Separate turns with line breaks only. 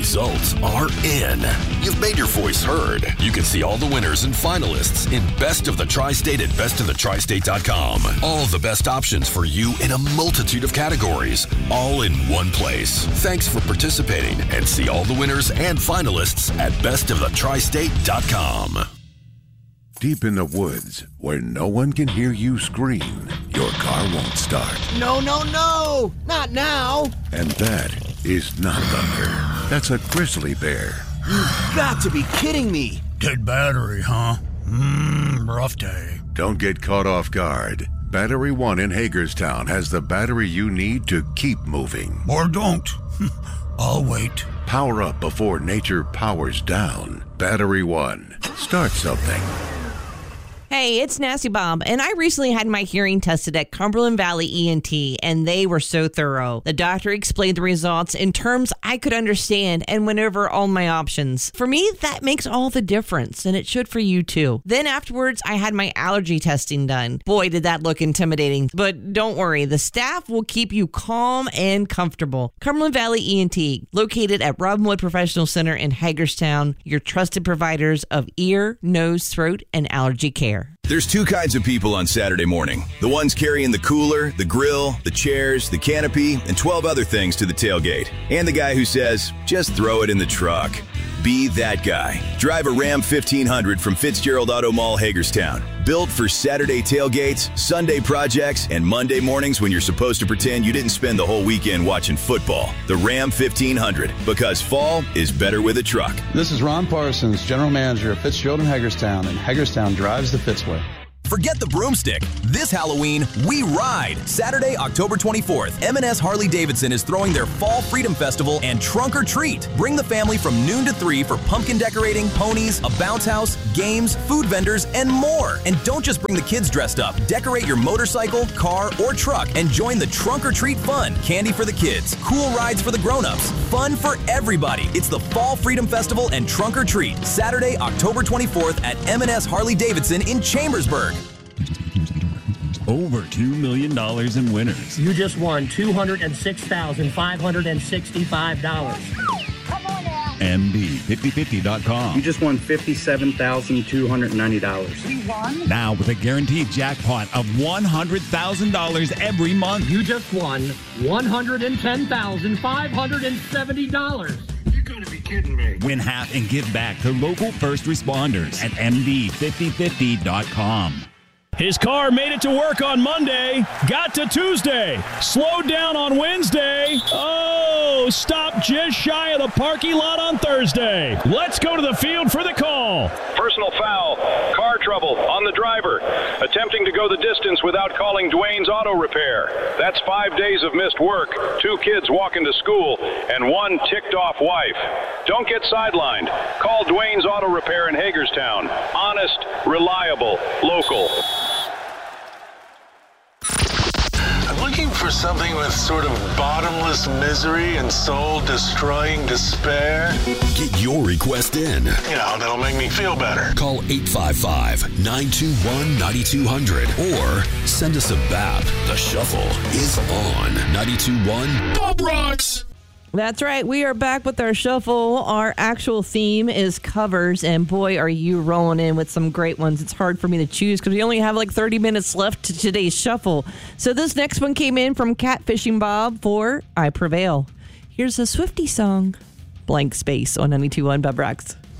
results are in. You've made your voice heard. You can see all the winners and finalists in Best of the Tri-State at bestofthetristate.com. All the best options for you in a multitude of categories, all in one place. Thanks for participating, and see all the winners and finalists at bestofthetristate.com.
Deep in the woods, where no one can hear you scream, your car won't start.
No, not now.
And that is not thunder. That's a grizzly bear.
You've got to be kidding me.
Dead battery, huh? Rough day.
Don't get caught off guard. Battery One in Hagerstown has the battery you need to keep moving.
Or don't. I'll wait.
Power up before nature powers down. Battery One. Start something.
Hey, it's Nasty Bob, and I recently had my hearing tested at Cumberland Valley ENT, and they were so thorough. The doctor explained the results in terms I could understand and went over all my options. For me, that makes all the difference, and it should for you too. Then afterwards, I had my allergy testing done. Boy, did that look intimidating. But don't worry, the staff will keep you calm and comfortable. Cumberland Valley ENT, located at Robinwood Professional Center in Hagerstown, your trusted providers of ear, nose, throat, and allergy care.
There's two kinds of people on Saturday morning. The ones carrying the cooler, the grill, the chairs, the canopy, and 12 other things to the tailgate. And the guy who says, just throw it in the truck. Be that guy. Drive a Ram 1500 from Fitzgerald Auto Mall, Hagerstown. Built for Saturday tailgates, Sunday projects, and Monday mornings when you're supposed to pretend you didn't spend the whole weekend watching football. The Ram 1500, because fall is better with a truck.
This is Ron Parsons, General Manager of Fitzgerald in Hagerstown, and Hagerstown drives the Fitzway.
Forget the broomstick. This Halloween, we ride. Saturday, October 24th, M&S Harley-Davidson is throwing their Fall Freedom Festival and Trunk or Treat. Bring the family from noon to 3 for pumpkin decorating, ponies, a bounce house, games, food vendors, and more. And don't just bring the kids dressed up. Decorate your motorcycle, car, or truck and join the Trunk or Treat fun. Candy for the kids, cool rides for the grown-ups, fun for everybody. It's the Fall Freedom Festival and Trunk or Treat. Saturday, October 24th at M&S Harley-Davidson in Chambersburg.
Over $2 million in winners.
You just won $206,565.
Come on now. MB5050.com.
You just won $57,290.
You won?
Now with a guaranteed jackpot of $100,000 every month.
You just won $110,570.
You're going to be kidding me.
Win half and give back to local first responders at MB5050.com.
His car made it to work on Monday, got to Tuesday, slowed down on Wednesday. Oh, stopped just shy of the parking lot on Thursday. Let's go to the field for the call.
Personal foul, car trouble on the driver, attempting to go the distance without calling Dwayne's Auto Repair. That's 5 days of missed work, 2 kids walking to school, and 1 ticked-off wife. Don't get sidelined. Call Dwayne's Auto Repair in Hagerstown. Honest, reliable, local.
I'm looking for something with sort of bottomless misery and soul-destroying despair.
Get your request in.
You know, that'll make me feel better.
Call 855-921-9200 or send us a BAP. The Shuffle is on 92.1 Bob Rocks.
That's right. We are back with our shuffle. Our actual theme is covers, and boy, are you rolling in with some great ones. It's hard for me to choose because we only have like 30 minutes left to today's shuffle. So this next one came in from Catfishing Bob for I Prevail. Here's a Swiftie song, Blank Space on 92.1 Bob Rocks.